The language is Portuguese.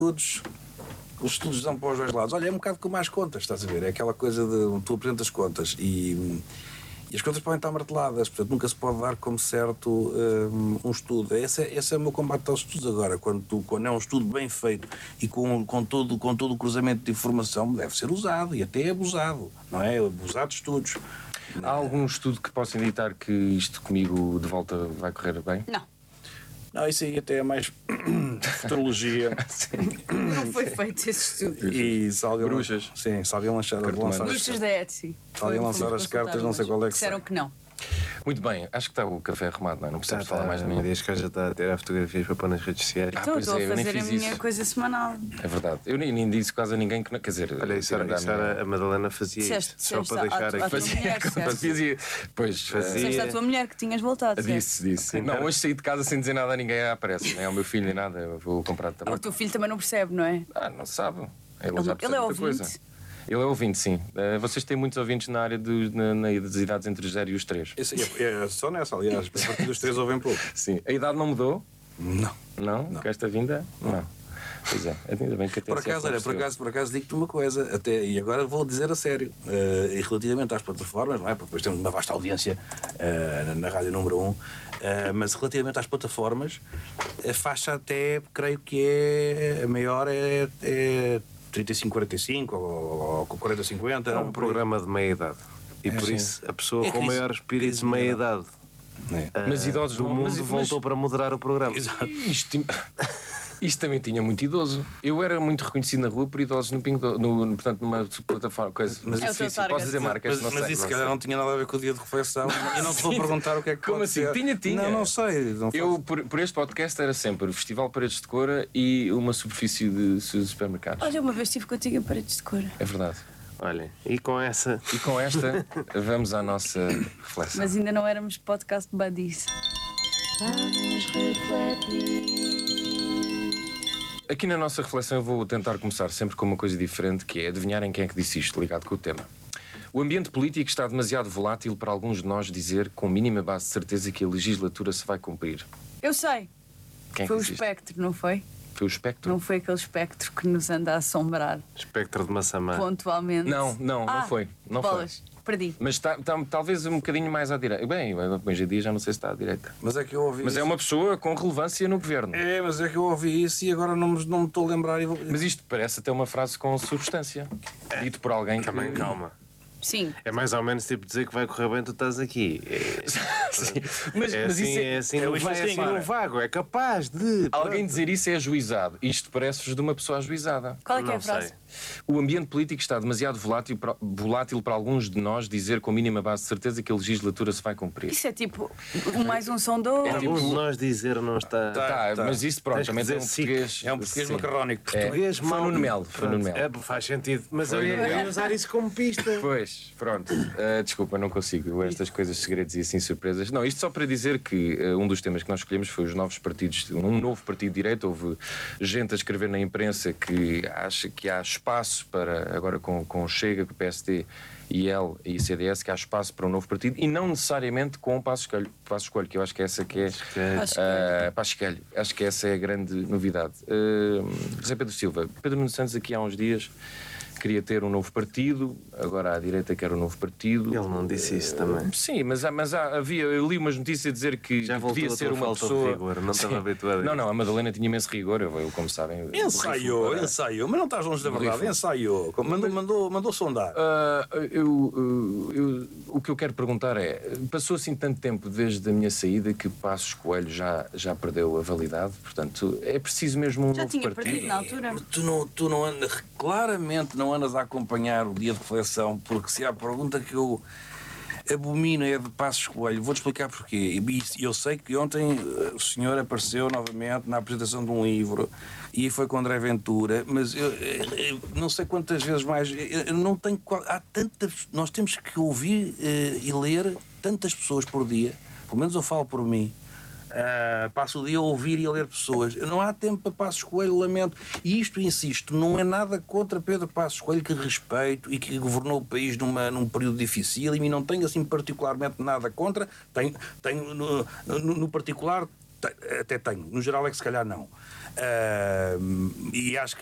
os estudos dão para os dois lados. Olha, é um bocado como as contas, estás a ver? É aquela coisa de tu apresentas contas e as contas podem estar marteladas, portanto nunca se pode dar como certo um estudo. Esse é o meu combate aos estudos agora. Quando é um estudo bem feito e com todo o cruzamento de informação, deve ser usado e até abusado, não é? Abusado de estudos. Há algum estudo que possa indicar que isto comigo de volta vai correr bem? Não, isso aí até é mais futurologia. Não foi feito esse estudo. E se alguém Bruxas. Sim, se alguém lançar Bruxas da Etsy. Se alguém lançar as cartas, não sei qual é que disseram sai. que não. Muito bem, acho que está o café arrumado, não é? Não precisamos falar mais de mim. Diz que já está a tirar fotografias para pôr nas redes sociais. Então, pois estou é, a eu nem fazer a fiz minha isso. coisa semanal. É verdade. Eu nem disse quase a ninguém que não. Quer dizer, Olha, isso era a Madalena fazia Disseste- isto, só para disseste deixar à aqui. tua mulher, certo? Fazia. Pois, Fazia. Disseste à tua mulher que tinhas voltado, certo? disse. Não, hoje saí de casa sem dizer nada a ninguém, aparece, nem ao meu filho nem nada. Eu vou comprar também. O teu filho também não percebe, não é? Não sabe. Ele já Ele percebe é muita ouvinte? coisa. Ele é ouvinte, sim. Vocês têm muitos ouvintes na área das idades entre os 0 e os 3. Isso é só nessa, aliás. A partir dos 3 ouvem pouco. Sim. A idade não mudou? Não. Não? Com esta vinda? Não. Pois é, ainda bem que até Por acaso digo-te uma coisa, e agora vou dizer a sério, e relativamente às plataformas, não é? Porque depois temos uma vasta audiência na rádio número 1, mas relativamente às plataformas, a faixa até, creio que é a maior é 35-45 ou 40-50. É um programa de meia-idade. E por sim. isso a pessoa É com o crise- maior espírito crise de meia-idade Mas idosos do não- mundo mas- voltou para moderar o programa. Exato. Isto também tinha muito idoso. Eu era muito reconhecido na rua por idosos no Pingo portanto, numa plataforma, coisa. Mas É o teu difícil. target. Posso dizer marcas? Mas Não sei. isso se calhar não tinha nada a ver com o dia de reflexão. Eu não te vou Sim. perguntar o que é que Como pode assim? ser. Tinha. Não sei. Não Eu, por este podcast, era sempre o Festival Paredes de Cora e uma superfície de supermercados. Olha, uma vez estive contigo em paredes de cor. É verdade. Olha, e com essa. E com esta, vamos à nossa reflexão. Mas ainda não éramos podcast buddies. Aqui na nossa reflexão eu vou tentar começar sempre com uma coisa diferente, que é adivinharem quem é que disse isto, ligado com o tema. O ambiente político está demasiado volátil para alguns de nós dizer com mínima base de certeza que a legislatura se vai cumprir. Eu sei. Quem é Foi que o disse isto? espectro, não foi? Foi o espectro? Não foi aquele espectro que nos anda a assombrar Espectro de Massamá. pontualmente. Não foi. Não foi. bolas. Perdi. Mas está talvez um bocadinho mais à direita. Bem, hoje em dia já não sei se está à direita. Mas é que eu ouvi Mas isso. é uma pessoa com relevância no governo. Mas é que eu ouvi isso e agora não me estou a lembrar. Mas isto parece até uma frase com substância. Dito por alguém Também que... calma. Sim. É mais ou menos tipo dizer que vai correr bem, tu estás aqui. Sim. Mas assim, isso é assim, não o vai assim instinto. no vago, é capaz de. Alguém dizer isso é ajuizado. Isto parece-vos de uma pessoa ajuizada. Qual é que é a Não frase? sei. O ambiente político está demasiado volátil para alguns de nós dizer com mínima base de certeza que a legislatura se vai cumprir. Isso é tipo mais um som do. Alguns de nós dizer não está. Tá, tá. mas isso pronto, Tens que também tem um dizer SIC. português. É um português Sim. macarrónico. Português Foi mau. Nuno Melo, foi Nuno Melo. Faz sentido, mas Foi eu Nuno ia Melo. usar isso como pista. Pois, pronto. Desculpa, não consigo. Estas coisas, segredos e assim surpresas. Não, isto só para dizer que um dos temas que nós escolhemos foi os novos partidos, um novo partido de direita. Houve gente a escrever na imprensa que acha que há espaço para, agora com o Chega, com o PSD e ele e o CDS, que há espaço para um novo partido e não necessariamente com o Passos Coelho, que eu acho que essa que é Passos Coelho. Acho que essa é a grande novidade. José Pedro Silva, Pedro Nuno Santos aqui há uns dias queria ter um novo partido, agora à direita quer um novo partido. Ele não disse isso também. Sim, mas havia, eu li umas notícias a dizer que Já voltou devia a ser tua uma falta de pessoa. rigor, não estava Sim. habituado a isso. Não, a Madalena tinha imenso rigor, eu como sabem. Ensaiou, mas não estás longe da verdade. Ensaiou. Mandou sondar. O que eu quero perguntar é, passou assim tanto tempo desde a minha saída que Passos Coelho já perdeu a validade, portanto é preciso mesmo um Já novo tinha partido. perdido na altura. Tu não andas, claramente não andas a acompanhar o dia de reflexão, porque se há a pergunta que eu abomino é de Passos Coelho, vou-te explicar porquê. E eu sei que ontem o senhor apareceu novamente na apresentação de um livro e foi com André Ventura, mas eu não sei quantas vezes mais, eu não tenho, há tantas, nós temos que ouvir e ler tantas pessoas por dia, pelo menos eu falo por mim. Passo o dia a ouvir e a ler pessoas. Não há tempo para Passos Coelho, lamento. E isto, insisto, não é nada contra Pedro Passos Coelho, que respeito e que governou o país num período difícil, e não tenho assim particularmente nada contra. Tenho no particular Até tenho. No geral é que se calhar não. E acho